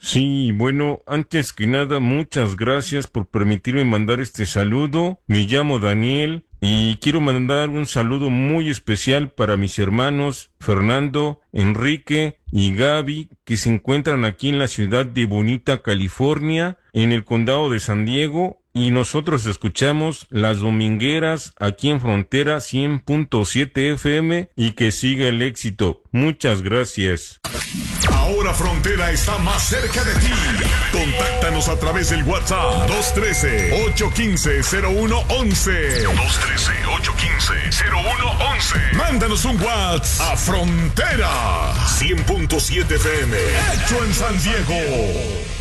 Sí, bueno, antes que nada, muchas gracias por permitirme mandar este saludo. Me llamo Daniel y quiero mandar un saludo muy especial para mis hermanos Fernando, Enrique y Gaby, que se encuentran aquí en la ciudad de Bonita, California, en el condado de San Diego. Y nosotros escuchamos Las Domingueras aquí en Frontera 100.7 FM y que siga el éxito. Muchas gracias. Ahora Frontera está más cerca de ti. Contáctanos a través del WhatsApp 213-815-0111. 213-815-0111. Mándanos un WhatsApp a Frontera 100.7 FM. Hecho en San Diego.